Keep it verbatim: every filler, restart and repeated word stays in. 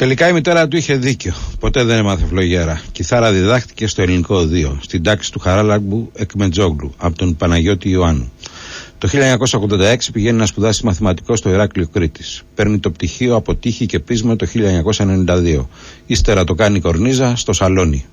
Τελικά η μητέρα του είχε δίκιο. Ποτέ δεν έμαθε φλογέρα. Κιθάρα διδάχτηκε στο ελληνικό οδείο, στην τάξη του Χαράλαμπου Εκμετζόγλου, από τον Παναγιώτη Ιωάννου. Το χίλια εννιακόσια ογδόντα έξι πηγαίνει να σπουδάσει μαθηματικό στο Ηράκλειο Κρήτης. Παίρνει το πτυχίο από τύχη και πείσμα το χίλια εννιακόσια ενενήντα δύο. Ύστερα το κάνει κορνίζα στο Σαλόνι.